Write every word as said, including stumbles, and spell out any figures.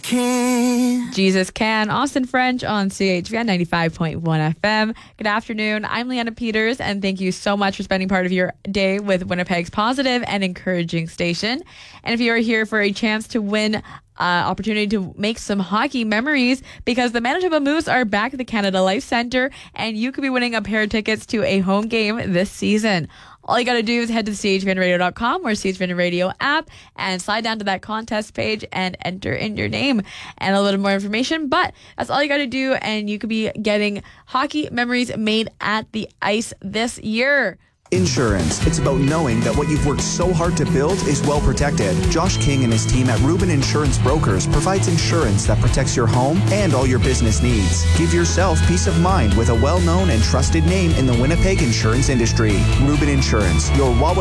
can. Jesus Can, Austin French on C H V N ninety-five point one F M. Good afternoon. I'm Leanna Peters, and thank you so much for spending part of your day with Winnipeg's positive and encouraging station. And if you are here for a chance to win Uh, opportunity to make some hockey memories, because the Manitoba Moose are back at the Canada Life Centre, and you could be winning a pair of tickets to a home game this season. All you got to do is head to c h v n radio dot com or C H V N Radio app and slide down to that contest page and enter in your name and a little more information. But that's all you got to do, and you could be getting hockey memories made at the ice this year. Insurance. It's about knowing that what you've worked so hard to build is well protected. Josh King and his team at Rubin Insurance Brokers provides insurance that protects your home and all your business needs. Give yourself peace of mind with a well-known and trusted name in the Winnipeg insurance industry. Rubin Insurance, your Wawa